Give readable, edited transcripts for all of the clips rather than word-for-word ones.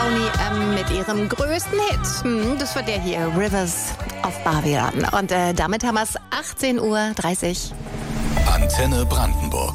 Boney M. mit ihrem größten Hit. Das war der hier, Rivers of Babylon. Und damit haben wir es 18:30 Uhr. Antenne Brandenburg.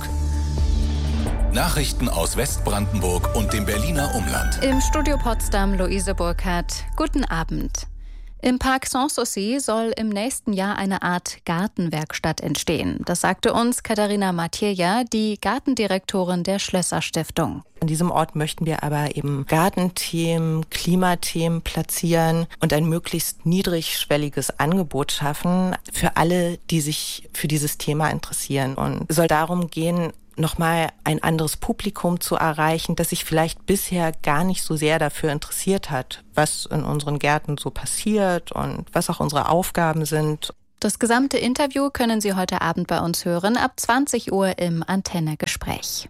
Nachrichten aus Westbrandenburg und dem Berliner Umland. Im Studio Potsdam Luise Burkhardt. Guten Abend. Im Park Sanssouci soll im nächsten Jahr eine Art Gartenwerkstatt entstehen. Das sagte uns Katharina Matjeja, die Gartendirektorin der Schlösser-Stiftung. An diesem Ort möchten wir aber eben Gartenthemen, Klimathemen platzieren und ein möglichst niedrigschwelliges Angebot schaffen für alle, die sich für dieses Thema interessieren. Und es soll darum gehen, nochmal ein anderes Publikum zu erreichen, das sich vielleicht bisher gar nicht so sehr dafür interessiert hat, was in unseren Gärten so passiert und was auch unsere Aufgaben sind. Das gesamte Interview können Sie heute Abend bei uns hören, ab 20 Uhr im Antenne-Gespräch.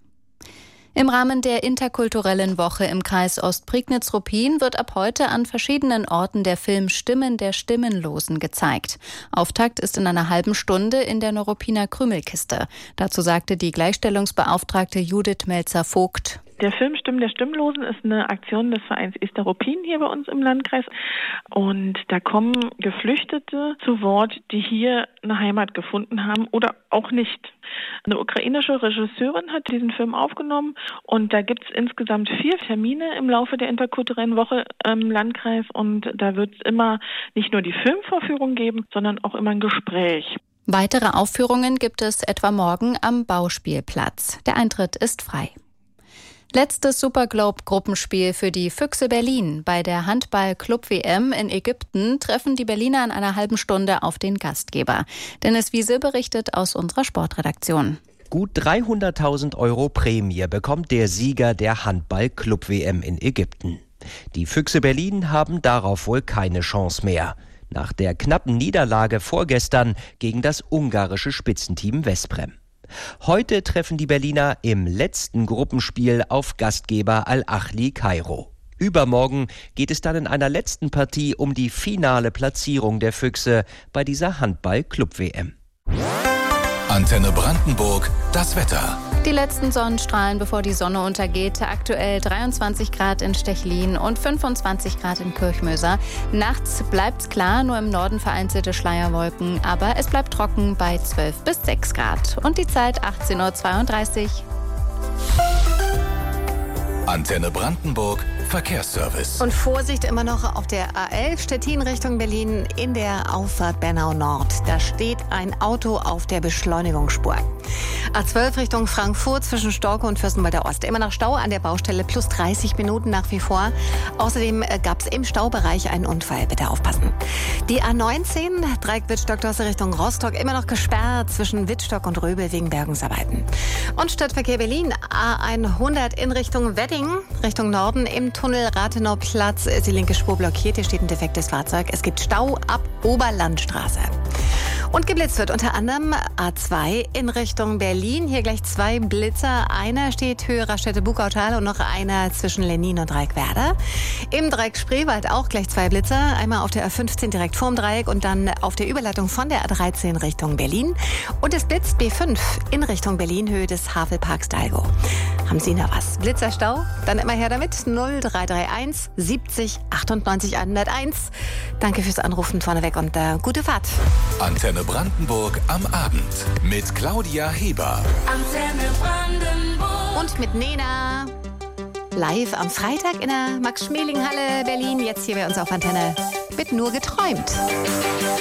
Im Rahmen der interkulturellen Woche im Kreis Ostprignitz-Ruppin wird ab heute an verschiedenen Orten der Film Stimmen der Stimmenlosen gezeigt. Auftakt ist in einer halben Stunde in der Neuruppiner Krümelkiste. Dazu sagte die Gleichstellungsbeauftragte Judith Melzer-Vogt. Der Film Stimmen der Stimmlosen ist eine Aktion des Vereins Ester Ruppin hier bei uns im Landkreis. Und da kommen Geflüchtete zu Wort, die hier eine Heimat gefunden haben oder auch nicht. Eine ukrainische Regisseurin hat diesen Film aufgenommen und da gibt es insgesamt 4 Termine im Laufe der interkulturellen Woche im Landkreis. Und da wird es immer nicht nur die Filmvorführung geben, sondern auch immer ein Gespräch. Weitere Aufführungen gibt es etwa morgen am Bauspielplatz. Der Eintritt ist frei. Letztes Superglobe-Gruppenspiel für die Füchse Berlin. Bei der Handball-Club-WM in Ägypten treffen die Berliner in einer halben Stunde auf den Gastgeber. Dennis Wiese berichtet aus unserer Sportredaktion. Gut 300.000 € Prämie bekommt der Sieger der Handball-Club-WM in Ägypten. Die Füchse Berlin haben darauf wohl keine Chance mehr. Nach der knappen Niederlage vorgestern gegen das ungarische Spitzenteam Veszprém. Heute treffen die Berliner im letzten Gruppenspiel auf Gastgeber Al-Ahly Kairo. Übermorgen geht es dann in einer letzten Partie um die finale Platzierung der Füchse bei dieser Handball-Club-WM. Antenne Brandenburg, das Wetter. Die letzten Sonnenstrahlen, bevor die Sonne untergeht. Aktuell 23 Grad in Stechlin und 25 Grad in Kirchmöser. Nachts bleibt's klar, nur im Norden vereinzelte Schleierwolken. Aber es bleibt trocken bei 12 bis 6 Grad. Und die Zeit 18:32 Uhr. Antenne Brandenburg, Verkehrsservice. Und Vorsicht immer noch auf der A11 Stettin Richtung Berlin in der Auffahrt Bernau Nord. Da steht ein Auto auf der Beschleunigungsspur. A12 Richtung Frankfurt zwischen Storke und Fürstenwalder Ost. Immer noch Stau an der Baustelle, plus 30 Minuten nach wie vor. Außerdem gab es im Staubereich einen Unfall. Bitte aufpassen. Die A19 Dreieck Wittstock-Dosse Richtung Rostock immer noch gesperrt zwischen Wittstock und Röbel wegen Bergungsarbeiten. Und Stadtverkehr Berlin A100 in Richtung Wedding, Richtung Norden im Tunnel Rathenau-Platz ist die linke Spur blockiert. Hier steht ein defektes Fahrzeug. Es gibt Stau ab Oberlandstraße. Und geblitzt wird unter anderem A2 in Richtung Berlin. Hier gleich 2 Blitzer. Einer steht Höhe Raststätte-Bukautal und noch einer zwischen Lenin und Dreieckwerder. Im Dreieck Spreewald auch gleich 2 Blitzer. Einmal auf der A15 direkt vorm Dreieck und dann auf der Überleitung von der A13 Richtung Berlin. Und es blitzt B5 in Richtung Berlin, Höhe des Havelparks Dalgo. Haben Sie noch was? Blitzerstau? Dann immer her damit. 0331 70 98 101. Danke fürs Anrufen vorneweg und gute Fahrt. Antenne Brandenburg am Abend mit Claudia Heber. Antenne Brandenburg. Und mit Nena. Live am Freitag in der Max-Schmeling-Halle Berlin. Jetzt hier bei uns auf Antenne. Wird nur geträumt.